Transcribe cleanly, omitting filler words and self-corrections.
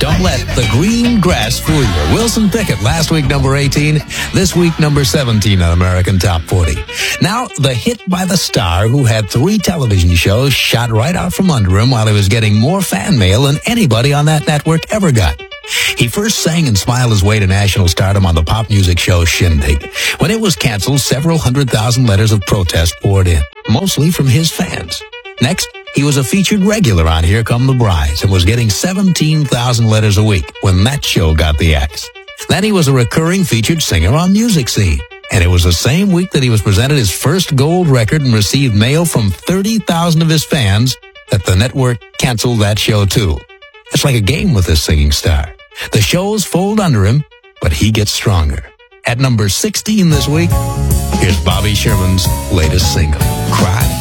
Don't let the green grass fool you. Wilson Pickett, last week number 18, this week number 17 on American Top 40. Now, the hit by the star who had 3 television shows shot right out from under him while he was getting more fan mail than anybody on that network ever got. He first sang and smiled his way to national stardom on the pop music show Shindig. When it was canceled, several 100,000 letters of protest poured in, mostly from his fans. Next, he was a featured regular on Here Come the Brides and was getting 17,000 letters a week when that show got the axe. Then he was a recurring featured singer on Music Scene. And it was the same week that he was presented his first gold record and received mail from 30,000 of his fans that the network canceled that show too. It's like a game with this singing star. The shows fold under him, but he gets stronger. At number 16 this week, here's Bobby Sherman's latest single, Cry.